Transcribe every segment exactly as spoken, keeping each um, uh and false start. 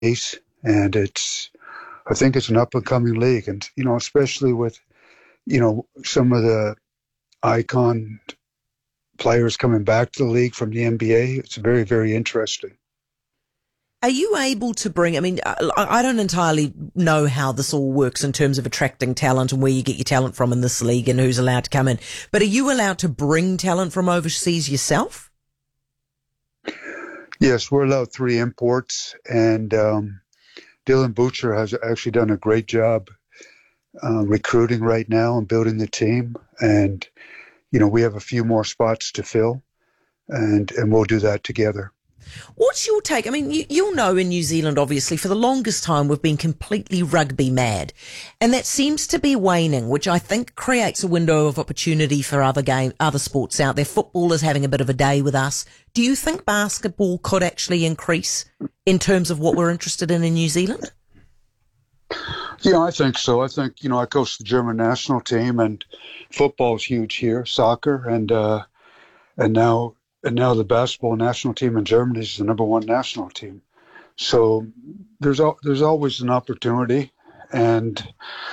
and it's I think it's an up and coming league, and you know, especially with you know some of the icon players coming back to the league from the N B A, it's very, very interesting. Are you able to bring, I mean, I don't entirely know how this all works in terms of attracting talent and where you get your talent from in this league and who's allowed to come in, but are you allowed to bring talent from overseas yourself? Yes, we're allowed three imports, and um, Dylan Butcher has actually done a great job uh, recruiting right now and building the team, and you know, we have a few more spots to fill, and, and we'll do that together. What's your take? I mean, you, you'll know in New Zealand, obviously, for the longest time, we've been completely rugby mad. And that seems to be waning, which I think creates a window of opportunity for other game, other sports out there. Football is having a bit of a day with us. Do you think basketball could actually increase in terms of what we're interested in in New Zealand? Yeah, I think so. I think, you know, I coach the German national team, and football is huge here, soccer, and uh, and now and now the basketball national team in Germany is the number one national team. So there's al- there's always an opportunity, and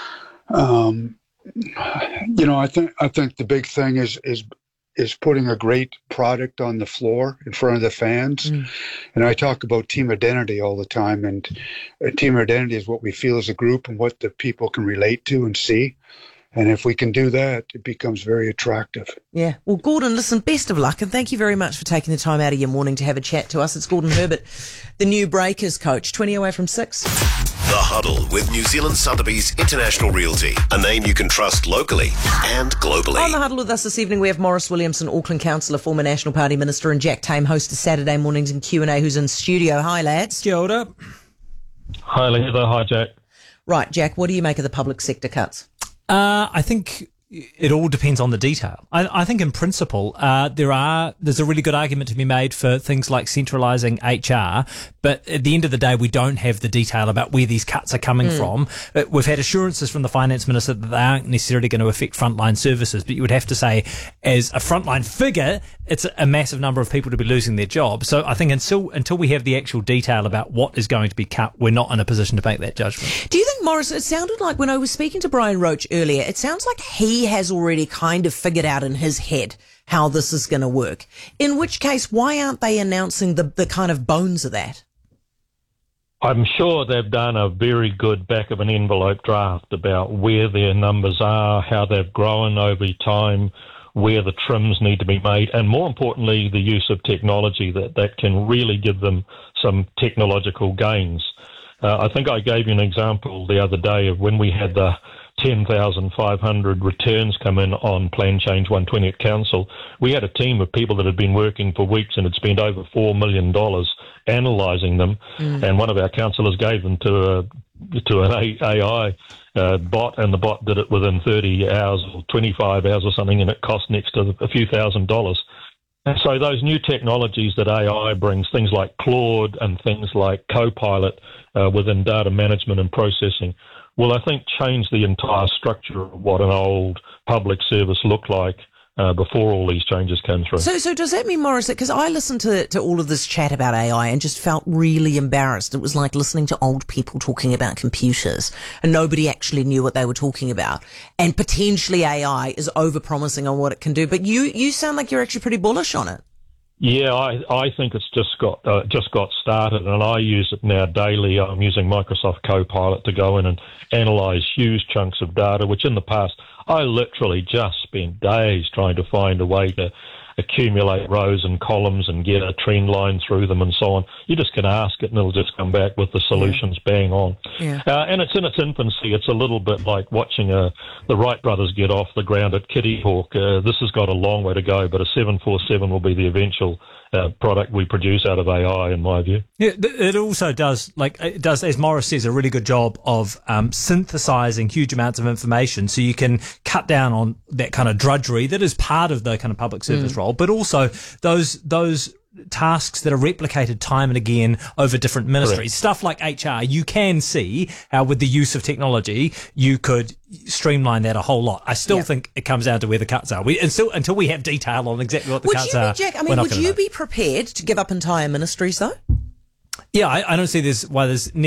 um, you know, I think I think the big thing is is is putting a great product on the floor in front of the fans. Mm. And I talk about team identity all the time, and uh, team identity is what we feel as a group and what the people can relate to and see. And if we can do that, it becomes very attractive. Yeah. Well, Gordon, listen, best of luck, and thank you very much for taking the time out of your morning to have a chat to us. It's Gordon Herbert, the new Breakers coach, twenty away from six. The Huddle with New Zealand Sotheby's International Realty, a name you can trust locally and globally. On The Huddle with us this evening, we have Maurice Williamson, Auckland Councillor, former National Party Minister, and Jack Tame, host of Saturday Mornings in Q and A, who's in studio. Hi, lads. Kia ora. Hi, Lisa. Hi, Jack. Right, Jack, what do you make of the public sector cuts? Uh, I think it all depends on the detail. I, I think in principle, uh, there are, there's a really good argument to be made for things like centralising H R, but at the end of the day, we don't have the detail about where these cuts are coming mm. from. But we've had assurances from the Finance Minister that they aren't necessarily going to affect frontline services, but you would have to say, as a frontline figure, it's a massive number of people to be losing their jobs. So I think until until we have the actual detail about what is going to be cut, we're not in a position to make that judgment. Do you think, Maurice, it sounded like when I was speaking to Brian Roach earlier, it sounds like he has already kind of figured out in his head how this is going to work. In which case, why aren't they announcing the, the kind of bones of that? I'm sure they've done a very good back of an envelope draft about where their numbers are, how they've grown over time, where the trims need to be made, and more importantly, the use of technology that, that can really give them some technological gains. Uh, I think I gave you an example the other day of when we had the ten thousand five hundred returns come in on Plan Change one twenty at Council. We had a team of people that had been working for weeks and had spent over four million dollars analysing them, mm. and one of our councillors gave them to a, to an A I uh, bot, and the bot did it within thirty hours or twenty-five hours or something, and it cost next to a few thousand dollars. And so those new technologies that A I brings, things like Claude and things like Copilot uh, within data management and processing, will, I think, change the entire structure of what an old public service looked like uh, before all these changes came through. So so does that mean, Maurice, because I listened to, to all of this chat about A I and just felt really embarrassed. It was like listening to old people talking about computers and nobody actually knew what they were talking about. And potentially A I is over-promising on what it can do. But you, you sound like you're actually pretty bullish on it. Yeah, I, I think it's just got uh, just got started, and I use it now daily. I'm using Microsoft Copilot to go in and analyse huge chunks of data, which in the past I literally just spent days trying to find a way to accumulate rows and columns and get a trend line through them and so on. You just can ask it and it'll just come back with the solutions yeah. bang on. Yeah. Uh, and it's in its infancy. It's a little bit like watching uh, the Wright brothers get off the ground at Kitty Hawk. Uh, this has got a long way to go, but a seven forty-seven will be the eventual uh, product we produce out of A I, in my view. Yeah, it also does, like it does, as Maurice says, a really good job of um, synthesising huge amounts of information, so you can cut down on that kind of drudgery that is part of the kind of public service mm. role, but also those those tasks that are replicated time and again over different ministries. Correct. Stuff like H R, you can see how with the use of technology you could streamline that a whole lot. I still yeah. think it comes down to where the cuts are. We, and still, until we have detail on exactly what the would cuts you be, are, Jack, I mean, would you know. be prepared to give up entire ministries though? Yeah, I, I don't see this why there's